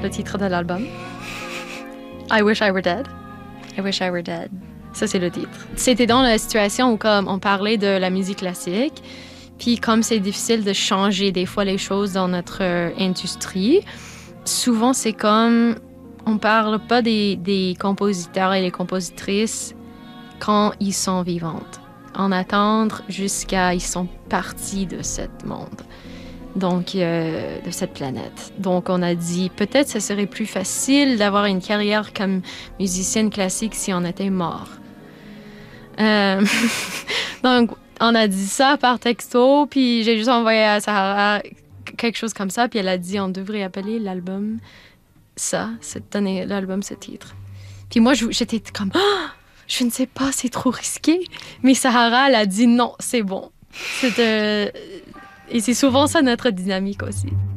le titre de l'album. I Wish I Were Dead. I Wish I Were Dead. Ça, c'est le titre. C'était dans la situation où comme on parlait de la musique classique, puis comme c'est difficile de changer des fois les choses dans notre industrie, souvent c'est comme on parle pas des compositeurs et les compositrices quand ils sont vivantes. On attend jusqu'à ils sont partis de ce monde. Donc, de cette planète. Donc, on a dit, peut-être ce serait plus facile d'avoir une carrière comme musicienne classique si on était mort. Donc, on a dit ça par texto, puis j'ai juste envoyé à Sahara quelque chose comme ça, puis elle a dit, on devrait appeler l'album ça, donner l'album ce titre. Puis moi, j'étais comme, oh, je ne sais pas, c'est trop risqué. Mais Sahara, elle a dit, non, c'est bon. Et c'est souvent ça notre dynamique aussi.